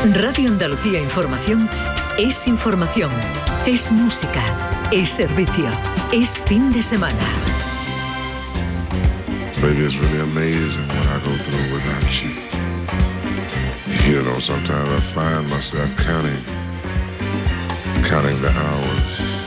Radio Andalucía Información es información, es música, es servicio, es fin de semana. Baby, it's really amazing what I go through without you. You know, sometimes I find myself counting the hours.